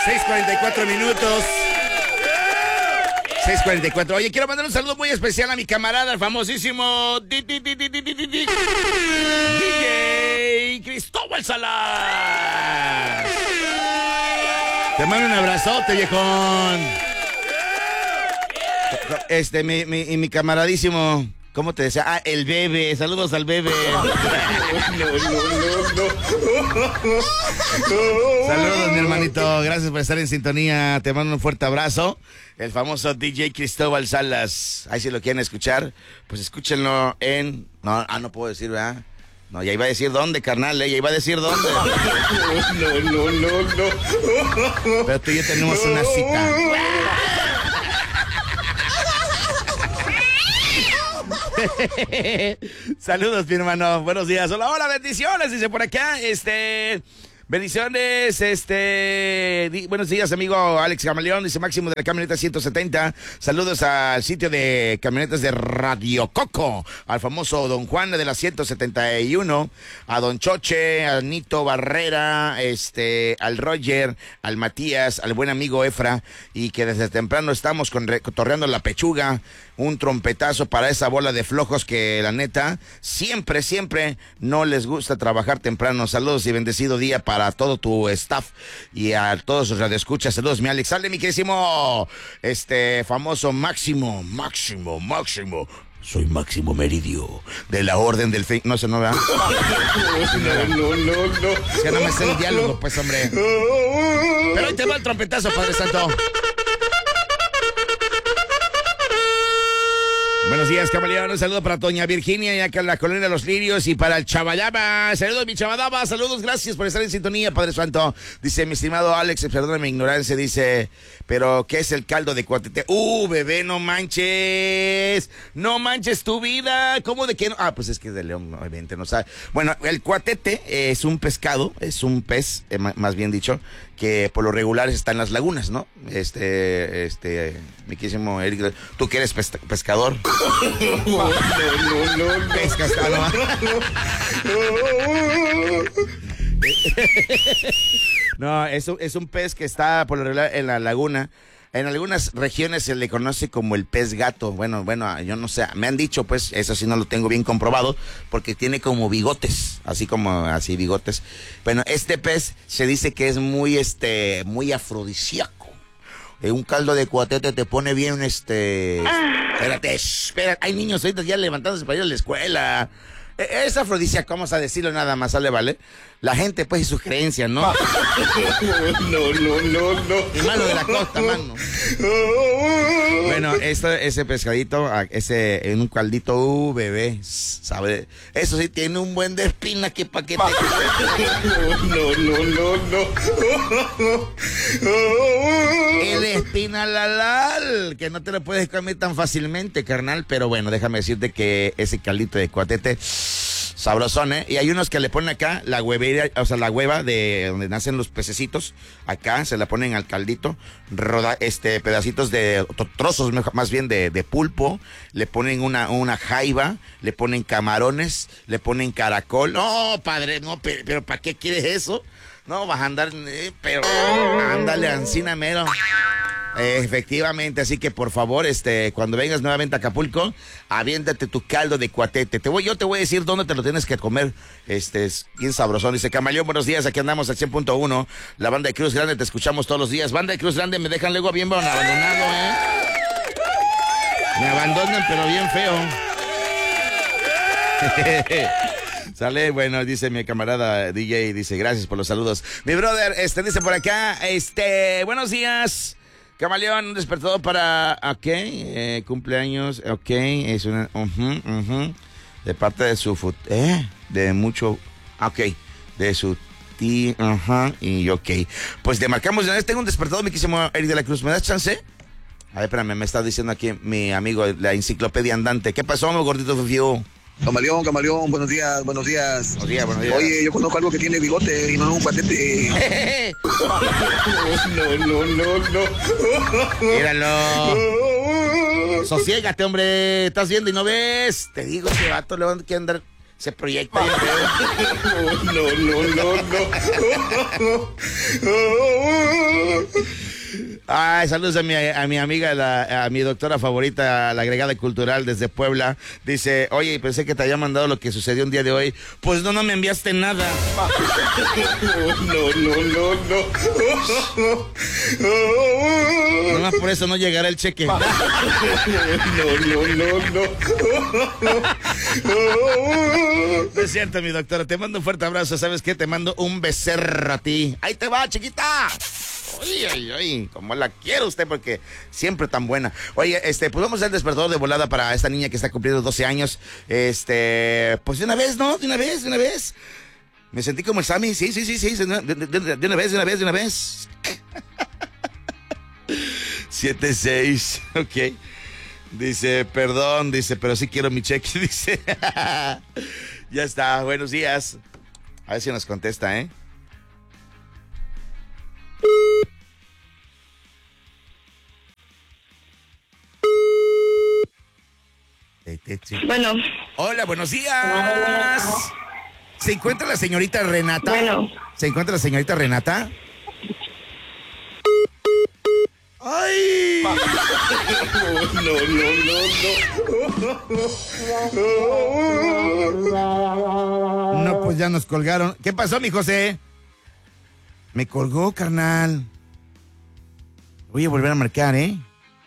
6:44 minutos. 6:44. Oye, quiero mandar un saludo muy especial a mi camarada, el famosísimo DJ Cristóbal Salas. Te mando un abrazote, viejón. Mi camaradísimo, ¿cómo te decía? Ah, el bebé. Saludos al bebé. Saludos, mi hermanito. Gracias por estar en sintonía. Te mando un fuerte abrazo. El famoso DJ Cristóbal Salas. Ahí si lo quieren escuchar, pues escúchenlo en... No puedo decir, ¿verdad? No, ya iba a decir dónde, carnal, ya iba a decir dónde. No. Pero tú y yo tenemos una cita. Saludos, mi hermano. Buenos días. Hola, bendiciones, dice por acá. Bendiciones, buenos días, amigo Alex Camaleón, dice Máximo de la camioneta 170. Saludos al sitio de camionetas de Radio Coco, al famoso Don Juan de la 171, a Don Choche, a Nito Barrera, al Roger, al Matías, al buen amigo Efra, y que desde temprano estamos cotorreando la pechuga. Un trompetazo para esa bola de flojos que la neta siempre no les gusta trabajar temprano. Saludos y bendecido día para todo tu staff y a todos los radioescuchas. Saludos, mi Alex. Sale, mi queridísimo famoso Máximo. Soy Máximo Meridio, de la Orden del Fin. No sé, ¿no, verdad? No. Es que no me sé el diálogo, pues, hombre. Pero hoy te va el trompetazo, Padre Santo. Buenos días, camaleón. Un saludo para doña Virginia y acá en la colonia de los Lirios y para el Chabayaba. Saludos, mi Chabayaba. Saludos, gracias por estar en sintonía, Padre Santo. Dice, mi estimado Alex, perdona mi ignorancia, dice, pero ¿qué es el caldo de cuatete? Bebé, no manches tu vida. ¿Cómo de qué no? Pues es que es de León, obviamente no sabe. Bueno, el cuatete es un pescado, es un pez, más bien dicho, que por lo regular está en las lagunas, ¿no? Mi querísimo Eric, tú que eres pescador. No. Pescas, no, es un pez que está por lo regular en la laguna. En algunas regiones se le conoce como el pez gato. Bueno, yo no sé, me han dicho, pues, eso sí no lo tengo bien comprobado, porque tiene como bigotes, así bigotes. Bueno, este pez se dice que es muy afrodisíaco. Un caldo de cuatete te pone bien, Espérate, hay niños ahorita ya levantándose para ir a la escuela. Es afrodisíaco, vamos a decirlo nada más, ¿sale, vale? La gente, pues, y sus creencias, ¿no? No. Y mano de la costa, mano. Bueno, ese pescadito, en un caldito, bebé, ¿sabe? Eso sí, tiene un buen de espina que pa' que te... No. El espinalalal, que no te lo puedes comer tan fácilmente, carnal, pero bueno, déjame decirte que ese caldito de cuatete... sabrosón, ¿eh? Y hay unos que le ponen acá la huevera, o sea, la hueva de donde nacen los pececitos. Acá se la ponen al caldito, pedacitos de trozos, más bien de pulpo. Le ponen una jaiba, le ponen camarones, le ponen caracol. No, padre, no, pero ¿para qué quieres eso? No, vas a andar, pero ándale, ancina mero. Efectivamente, así que por favor, cuando vengas nuevamente a Acapulco, aviéntate tu caldo de cuatete. Yo te voy a decir dónde te lo tienes que comer. Es bien sabrosón. Dice Camaleón, buenos días, aquí andamos al 100.1. La banda de Cruz Grande, te escuchamos todos los días. Banda de Cruz Grande, me dejan luego bien abandonado, Me abandonan, pero bien feo. Sale, bueno, dice mi camarada DJ, dice, gracias por los saludos. Mi brother, dice por acá, buenos días. Camaleón, un despertador para, cumpleaños, es una, de parte de su, de mucho, de su tía, y pues le marcamos, tengo un despertador, mi quísimo Eric de la Cruz, ¿me das chance? A ver, espérame, me está diciendo aquí mi amigo, la enciclopedia andante, ¿qué pasó, mi gordito Fifiu? Camaleón, buenos días. Buenos días. Oye, yo conozco algo que tiene bigote y no es un cuatete. No. Míralo. Sosiégate, hombre. ¿Estás viendo y no ves? Te digo, ese vato le van a andar Se proyecta. No. Ay, saludos a mi amiga, a mi doctora favorita, la agregada cultural desde Puebla. Dice, oye, pensé que te había mandado lo que sucedió un día de hoy. Pues no me enviaste nada. No. Nomás por eso no llegará el cheque. No. No es cierto, mi doctora. Te mando un fuerte abrazo. ¿Sabes qué? Te mando un becerro a ti. Ahí te va, chiquita. Ay, como la quiere usted, porque siempre tan buena. Oye, pues vamos a hacer el despertador de volada para esta niña que está cumpliendo 12 años. Pues de una vez, ¿no? De una vez. Me sentí como el Sammy, sí. De una vez. 7-6, ok. Dice, perdón, pero sí quiero mi cheque, dice. Ya está, buenos días. A ver si nos contesta, ¿eh? Bueno. Hola, buenos días. ¿Se encuentra la señorita Renata? Bueno. ¿Se encuentra la señorita Renata? ¡Ay! No, pues ya nos colgaron. ¿Qué pasó, mi José? Me colgó, carnal. Voy a volver a marcar, ¿eh?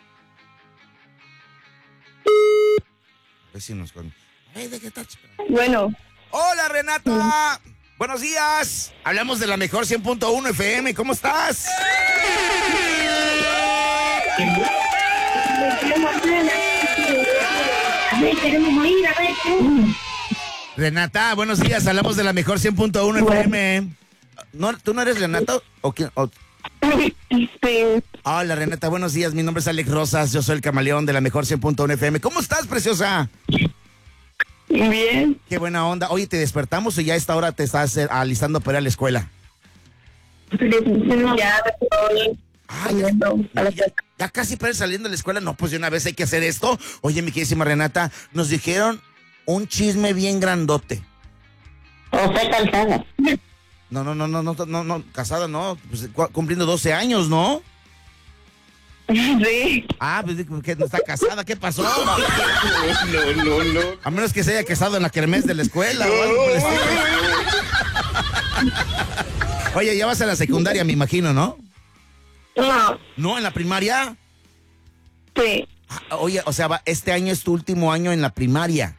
A ver si nos colgó. Bueno. Hola, Renata. Buenos días. Hablamos de la mejor 100.1 FM. ¿Cómo estás? Renata, buenos días. Hablamos de la mejor 100.1 FM. ¿No, ¿Tú no eres Renata? ¿O quién? Sí. Hola, Renata. Buenos días. Mi nombre es Alex Rosas. Yo soy el camaleón de la mejor 100.1 FM. ¿Cómo estás, preciosa? Bien. Qué buena onda. Oye, ¿te despertamos o ya a esta hora te estás alistando para ir a la escuela? Ya ya casi para ir saliendo de la escuela. No, pues de una vez hay que hacer esto. Oye, mi queridísima Renata, nos dijeron un chisme bien grandote. ¿O fue casada? No, casada no, pues cumpliendo 12 años, ¿no? Sí. Ah, pues que no está casada, ¿qué pasó? No. A menos que se haya casado en la kermés de la escuela o algo por el estilo. Oye, ya vas a la secundaria, me imagino, ¿no? No. ¿No? ¿En la primaria? Sí. Oye, o sea, este año es tu último año en la primaria.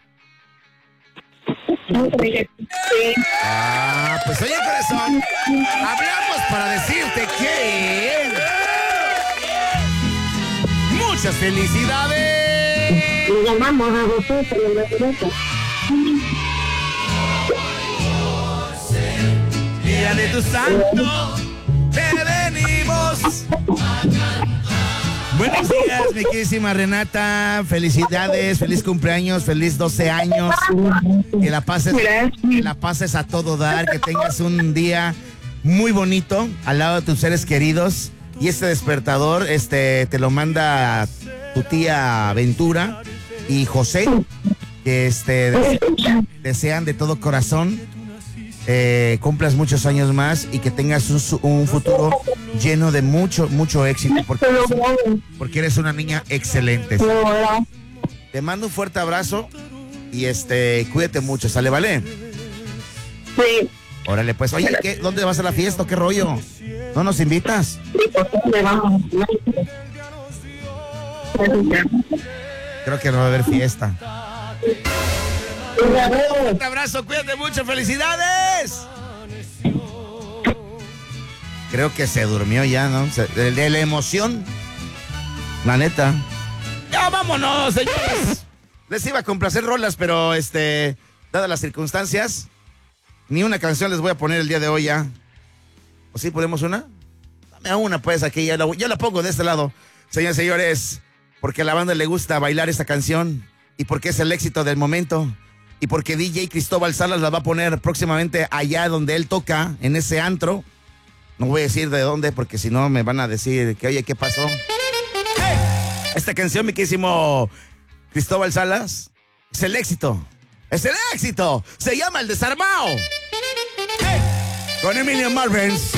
Sí. Ah, pues oye, corazón, hablamos para decirte que... ¡Muchas felicidades! Le llamamos a vosotros, Día de tu santo, te venimos. Buenos días, mi queridísima Renata. Felicidades, feliz cumpleaños, feliz 12 años. Que la pases a todo dar, que tengas un día muy bonito al lado de tus seres queridos. Y este despertador, te lo manda tu tía Ventura y José, que desean de todo corazón cumplas muchos años más y que tengas un futuro lleno de mucho éxito, porque eres una niña excelente. Te mando un fuerte abrazo y cuídate mucho, ¿sale, vale? Sí. Órale, pues, oye, ¿dónde vas a la fiesta? ¿Qué rollo? ¿No nos invitas? Creo que no va a haber fiesta. Un abrazo, cuídate mucho, felicidades. Creo que se durmió ya, ¿no? De la emoción. La neta. Ya vámonos, señores. Les iba a complacer rolas, pero dadas las circunstancias, ni una canción les voy a poner el día de hoy ya. ¿O sí ponemos una? Dame una, pues, aquí yo la pongo de este lado. Señores, señores, porque a la banda le gusta bailar esta canción y porque es el éxito del momento y porque DJ Cristóbal Salas la va a poner próximamente allá donde él toca, en ese antro. No voy a decir de dónde porque si no me van a decir que, oye, ¿qué pasó? ¡Hey! Esta canción, mi queridísimo Cristóbal Salas, es el éxito Es el éxito. Se llama El Desarmado. ¡Hey! Con Emilio Marvins.